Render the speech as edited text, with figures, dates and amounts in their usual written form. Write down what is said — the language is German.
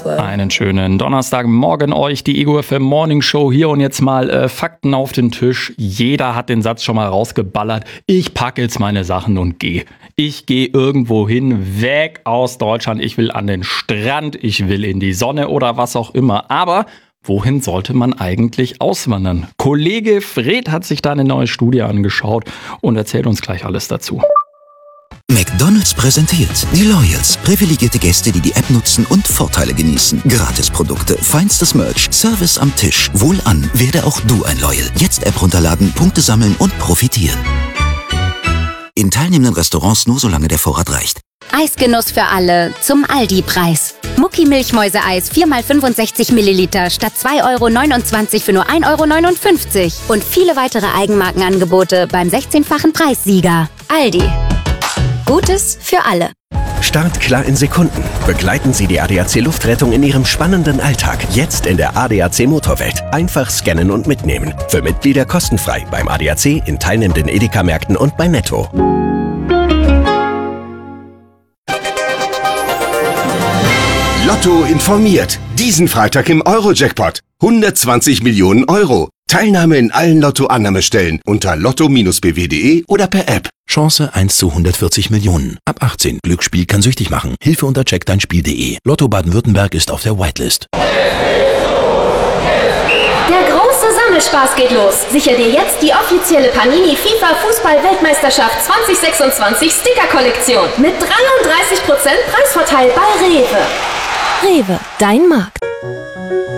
Woche. Einen schönen Donnerstagmorgen euch, die Ego FM Morning Show hier und jetzt mal Fakten auf den Tisch. Jeder hat den Satz schon mal rausgeballert. Ich packe jetzt meine Sachen und gehe. Ich gehe irgendwo hin, weg aus Deutschland. Ich will an den Strand, ich will in die Sonne oder was auch immer. Aber wohin sollte man eigentlich auswandern? Kollege Fred hat sich da eine neue Studie angeschaut und erzählt uns gleich alles dazu. McDonald's präsentiert die Loyals. Privilegierte Gäste, die die App nutzen und Vorteile genießen. Gratisprodukte, feinstes Merch, Service am Tisch. Wohlan, werde auch du ein Loyal. Jetzt App runterladen, Punkte sammeln und profitieren. In teilnehmenden Restaurants nur solange der Vorrat reicht. Eisgenuss für alle zum Aldi-Preis. Mucki Milchmäuse-Eis 4x65 Milliliter statt 2,29 € für nur 1,59 € und viele weitere Eigenmarkenangebote beim 16-fachen Preissieger. Aldi. Gutes für alle. Start klar in Sekunden. Begleiten Sie die ADAC Luftrettung in Ihrem spannenden Alltag. Jetzt in der ADAC Motorwelt. Einfach scannen und mitnehmen. Für Mitglieder kostenfrei beim ADAC, in teilnehmenden Edeka-Märkten und bei Netto. Lotto informiert. Diesen Freitag im Euro-Jackpot. 120 Millionen Euro. Teilnahme in allen Lotto-Annahmestellen unter lotto-bw.de oder per App. Chance 1 zu 140 Millionen. Ab 18. Glücksspiel kann süchtig machen. Hilfe unter checkdeinspiel.de. Lotto Baden-Württemberg ist auf der Whitelist. Der große Sammelspaß geht los. Sicher dir jetzt die offizielle Panini FIFA Fußball-Weltmeisterschaft 2026 Sticker-Kollektion mit 33% Preisvorteil bei Rewe. Rewe, dein Markt.